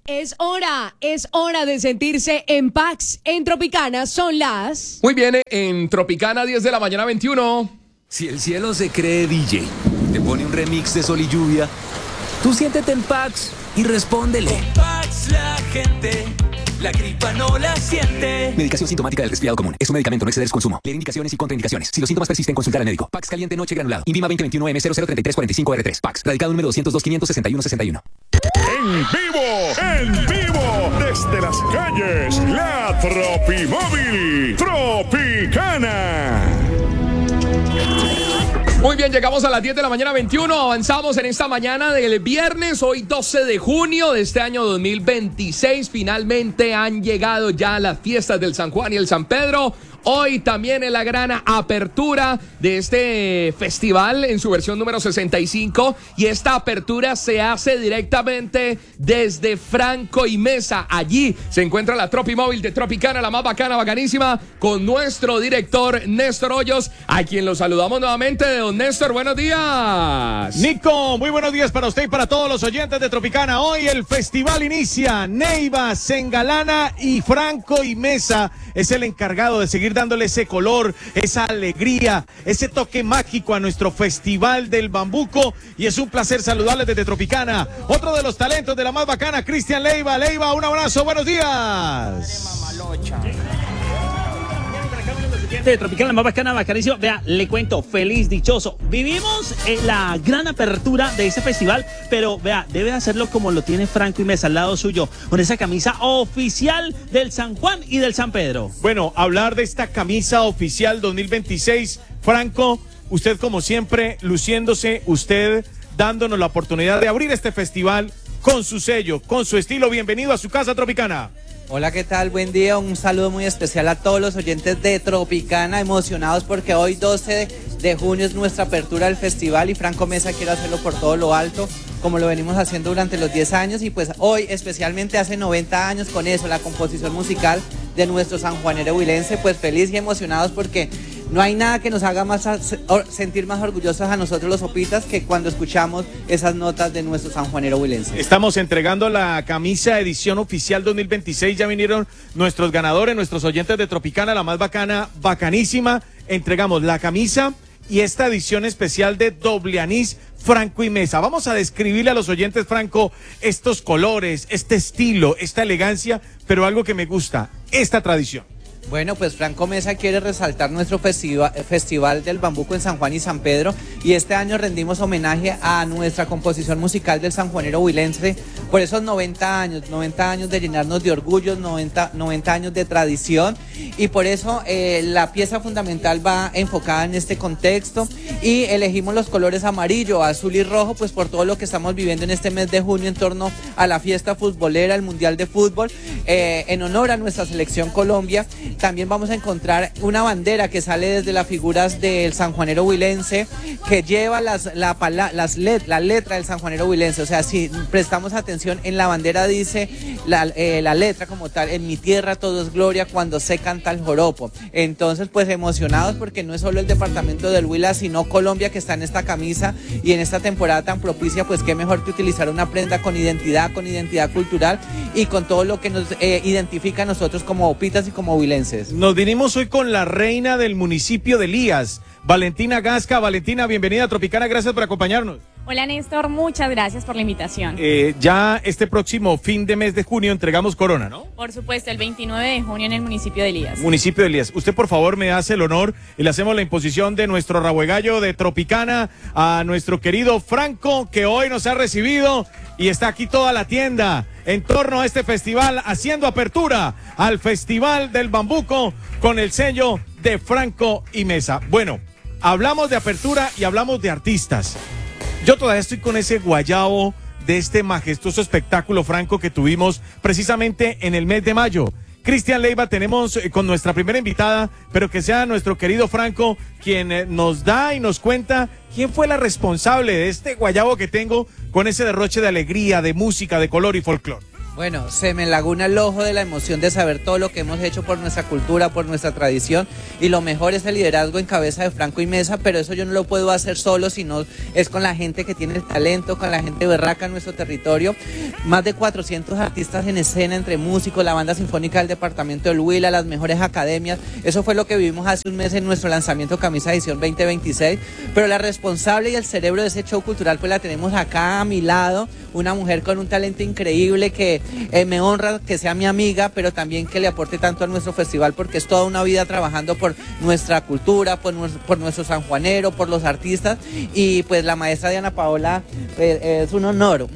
Es hora de sentirse en Pax. En Tropicana son las... Muy bien, en Tropicana 10 de la mañana 21. Si el cielo se cree DJ, te pone un remix de Sol y Lluvia, tú siéntete en Pax y respóndele. Con Pax la gente, la gripa no la siente. Medicación sintomática del resfriado común. Es un medicamento, no exceder su consumo. Leer indicaciones y contraindicaciones. Si los síntomas persisten, consultar al médico. Pax caliente noche granulado. INVIMA 2021M003345R3. Pax. Radicado número 202-561-61. En vivo, desde las calles, la Tropimóvil Tropicana. Muy bien, llegamos a las 10 de la mañana 21. Avanzamos en esta mañana del viernes, hoy 12 de junio de este año 2026. Finalmente han llegado ya las fiestas del San Juan y el San Pedro. Hoy también es la gran apertura de este festival en su versión número 65. Y esta apertura se hace directamente desde Franco y Mesa. Allí se encuentra la Tropimóvil de Tropicana, la más bacana, bacanísima, con nuestro director Néstor Hoyos, a quien lo saludamos nuevamente. Don Néstor, buenos días. Nico, muy buenos días para usted y para todos los oyentes de Tropicana. Hoy el festival inicia. Neiva se engalana y Franco y Mesa es el encargado de seguir dándole ese color, esa alegría, ese toque mágico a nuestro Festival del Bambuco. Y es un placer saludarles desde Tropicana. Otro de los talentos de la más bacana, Cristian Leiva. Leiva, un abrazo, buenos días. De Tropicana, la más bacana, bacanísimo. Vea, le cuento, feliz, dichoso. Vivimos la gran apertura de ese festival, pero vea, debe hacerlo como lo tiene Franco y Mesa al lado suyo, con esa camisa oficial del San Juan y del San Pedro. Bueno, hablar de esta camisa oficial 2026, Franco, usted como siempre luciéndose, usted dándonos la oportunidad de abrir este festival con su sello, con su estilo. Bienvenido a su casa Tropicana. Hola, ¿qué tal? Buen día, un saludo muy especial a todos los oyentes de Tropicana, emocionados porque hoy 12 de junio es nuestra apertura del festival y Franco Mesa quiere hacerlo por todo lo alto, como lo venimos haciendo durante los 10 años y pues hoy especialmente hace 90 años con eso, la composición musical de nuestro sanjuanero huilense, pues feliz y emocionados porque no hay nada que nos haga más sentir más orgullosos a nosotros los opitas que cuando escuchamos esas notas de nuestro sanjuanero huilense. Estamos entregando la camisa edición oficial 2026, ya vinieron nuestros ganadores, nuestros oyentes de Tropicana, la más bacana, bacanísima. Entregamos la camisa y esta edición especial de doble anís Franco y Mesa. Vamos a describirle a los oyentes, Franco, estos colores, este estilo, esta elegancia, pero algo que me gusta, esta tradición. Bueno, pues Franco Mesa quiere resaltar nuestro festival del Bambuco en San Juan y San Pedro y este año rendimos homenaje a nuestra composición musical del sanjuanero huilense por esos 90 años de llenarnos de orgullo, 90 años de tradición y por eso la pieza fundamental va enfocada en este contexto y elegimos los colores amarillo, azul y rojo pues por todo lo que estamos viviendo en este mes de junio en torno a la fiesta futbolera, el Mundial de Fútbol, en honor a nuestra selección Colombia. También vamos a encontrar una bandera que sale desde las figuras del sanjuanero huilense que lleva la letra del sanjuanero huilense. O sea, si prestamos atención en la bandera dice la letra como tal, en mi tierra todo es gloria cuando se canta el joropo. Entonces pues emocionados porque no es solo el departamento del Huila sino Colombia que está en esta camisa y en esta temporada tan propicia pues qué mejor que utilizar una prenda con identidad cultural y con todo lo que nos identifica a nosotros como opitas y como huilenses. Nos vinimos hoy con la reina del municipio de Elías, Valentina Gasca. Valentina, bienvenida a Tropicana, gracias por acompañarnos. Hola Néstor, muchas gracias por la invitación. Ya este próximo fin de mes de junio entregamos corona, ¿no? Por supuesto, el 29 de junio en el municipio de Elías. Municipio de Elías. Usted por favor me hace el honor y le hacemos la imposición de nuestro rabuegallo de Tropicana a nuestro querido Franco, que hoy nos ha recibido y está aquí toda la tienda en torno a este festival, haciendo apertura al Festival del Bambuco con el sello de Franco y Mesa. Bueno, hablamos de apertura y hablamos de artistas. Yo todavía estoy con ese guayabo de este majestuoso espectáculo, Franco, que tuvimos precisamente en el mes de mayo. Cristian Leiva tenemos con nuestra primera invitada, pero que sea nuestro querido Franco quien nos da y nos cuenta quién fue la responsable de este guayabo que tengo con ese derroche de alegría, de música, de color y folclore. Bueno, se me laguna el ojo de la emoción de saber todo lo que hemos hecho por nuestra cultura, por nuestra tradición, y lo mejor es el liderazgo en cabeza de Franco y Mesa, pero eso yo no lo puedo hacer solo, sino es con la gente que tiene el talento, con la gente berraca en nuestro territorio. Más de 400 artistas en escena, entre músicos, la banda sinfónica del departamento del Huila, las mejores academias. Eso fue lo que vivimos hace un mes en nuestro lanzamiento Camisa Edición 2026, pero la responsable y el cerebro de ese show cultural pues la tenemos acá a mi lado, una mujer con un talento increíble que me honra que sea mi amiga, pero también que le aporte tanto a nuestro festival, porque es toda una vida trabajando por nuestra cultura, por nuestro sanjuanero, por los artistas, y pues la maestra Diana Paola, es un honor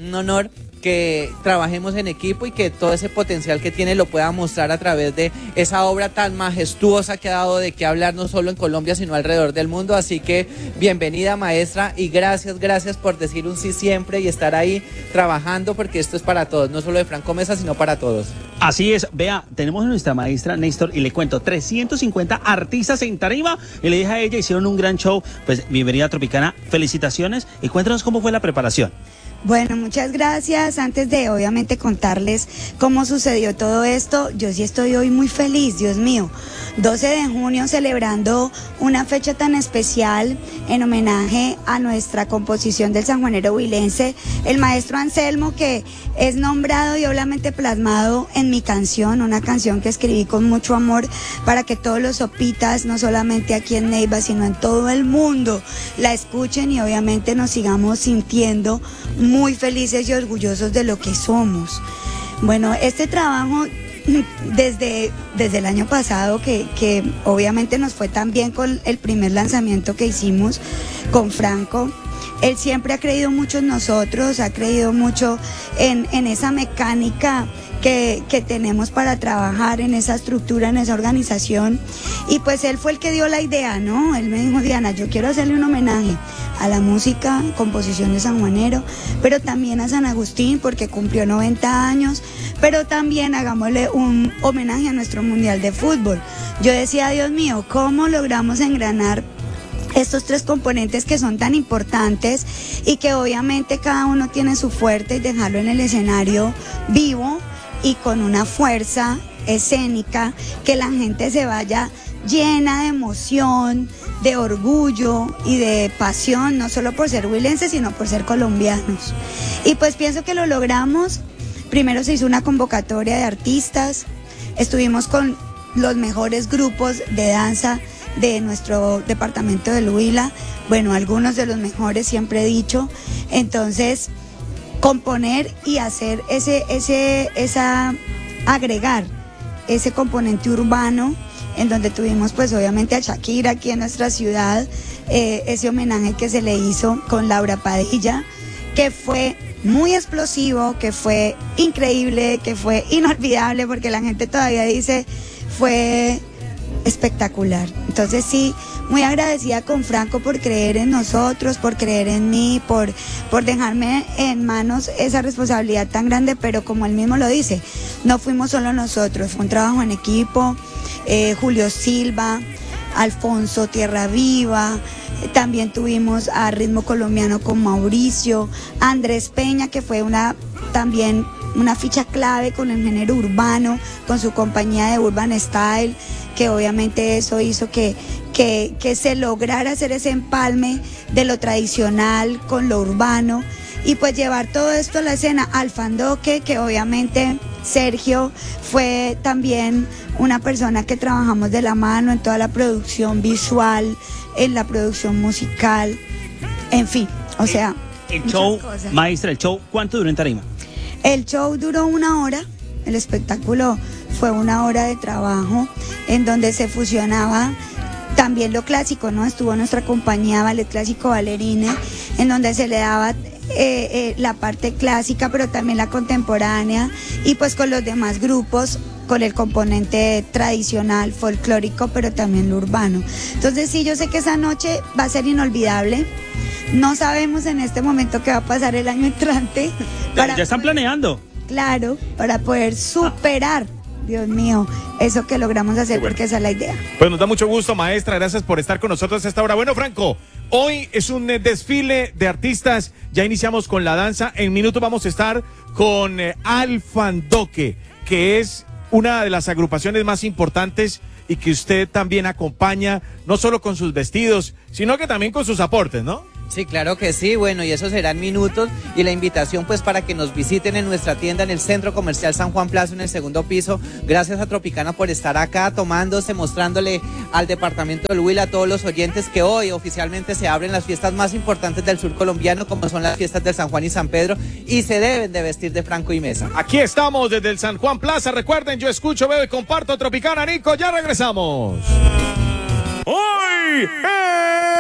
que trabajemos en equipo y que todo ese potencial que tiene lo pueda mostrar a través de esa obra tan majestuosa que ha dado de qué hablar no solo en Colombia sino alrededor del mundo. Así que bienvenida, maestra, y gracias por decir un sí siempre y estar ahí trabajando, porque esto es para todos, no solo de Franco Mesa sino para todos. Así es, vea, tenemos a nuestra maestra Néstor y le cuento, 350 artistas en tarima, y le dije a ella, hicieron un gran show. Pues bienvenida a Tropicana, felicitaciones, y cuéntanos cómo fue la preparación. Bueno, muchas gracias. Antes de obviamente contarles cómo sucedió todo esto, yo sí estoy hoy muy feliz, Dios mío. 12 de junio celebrando una fecha tan especial en homenaje a nuestra composición del sanjuanero huilense, el maestro Anselmo, que es nombrado y obviamente plasmado en mi canción, una canción que escribí con mucho amor para que todos los sopitas, no solamente aquí en Neiva, sino en todo el mundo, la escuchen y obviamente nos sigamos sintiendo muy felices y orgullosos de lo que somos. Bueno, este trabajo desde el año pasado, que obviamente nos fue tan bien con el primer lanzamiento que hicimos con Franco, él siempre ha creído mucho en nosotros, ha creído mucho en esa mecánica que tenemos para trabajar, en esa estructura, en esa organización, y pues él fue el que dio la idea, ¿no? Él me dijo, Diana, yo quiero hacerle un homenaje a la música, composición de sanjuanero, pero también a San Agustín porque cumplió 90 años, pero también hagámosle un homenaje a nuestro Mundial de Fútbol. Yo decía, Dios mío, ¿cómo logramos engranar estos tres componentes que son tan importantes y que obviamente cada uno tiene su fuerte, y dejarlo en el escenario vivo y con una fuerza escénica, que la gente se vaya llena de emoción, de orgullo y de pasión, no solo por ser huilenses, sino por ser colombianos? Y pues pienso que lo logramos. Primero se hizo una convocatoria de artistas, estuvimos con los mejores grupos de danza de nuestro departamento del Huila, bueno, algunos de los mejores, siempre he dicho. Entonces, componer y hacer agregar ese componente urbano, en donde tuvimos pues obviamente a Shakira aquí en nuestra ciudad, ese homenaje que se le hizo con Laura Padilla, que fue muy explosivo, que fue increíble, que fue inolvidable, porque la gente todavía dice, fue espectacular. Entonces sí, muy agradecida con Franco por creer en nosotros, por creer en mí, por dejarme en manos esa responsabilidad tan grande, pero como él mismo lo dice, no fuimos solo nosotros, fue un trabajo en equipo. Julio Silva, Alfonso Tierra Viva, también tuvimos a Ritmo Colombiano con Mauricio, Andrés Peña, que fue también una ficha clave con el género urbano, con su compañía de Urban Style, que obviamente eso hizo que se lograra hacer ese empalme de lo tradicional con lo urbano, y pues llevar todo esto a la escena. Alfandoque, que obviamente Sergio fue también una persona que trabajamos de la mano en toda la producción visual, en la producción musical, en fin, o sea, el show, maestra, el show, ¿cuánto duró en tarima? El show duró 1 hora, el espectáculo fue 1 hora de trabajo en donde se fusionaba también lo clásico, ¿no? Estuvo nuestra compañía Ballet Clásico Ballerina, en donde se le daba la parte clásica, pero también la contemporánea, y pues con los demás grupos, con el componente tradicional, folclórico, pero también lo urbano. Entonces sí, yo sé que esa noche va a ser inolvidable. No sabemos en este momento qué va a pasar el año entrante. Ya están planeando. Claro, para poder superar Dios mío, eso que logramos hacer, porque esa es la idea. Pues nos da mucho gusto, maestra, gracias por estar con nosotros a esta hora. Bueno, Franco, hoy es un desfile de artistas, ya iniciamos con la danza, en minutos vamos a estar con Alfandoque, que es una de las agrupaciones más importantes y que usted también acompaña, no solo con sus vestidos, sino que también con sus aportes, ¿no? Sí, claro que sí, bueno, y eso serán minutos, y la invitación pues para que nos visiten en nuestra tienda en el Centro Comercial San Juan Plaza, en el segundo piso. Gracias a Tropicana por estar acá tomándose, mostrándole al departamento del Huila, a todos los oyentes, que hoy oficialmente se abren las fiestas más importantes del sur colombiano, como son las fiestas del San Juan y San Pedro, y se deben de vestir de Franco y Mesa. Aquí estamos desde el San Juan Plaza, recuerden, yo escucho, veo y comparto Tropicana. Nico, ya regresamos. Hoy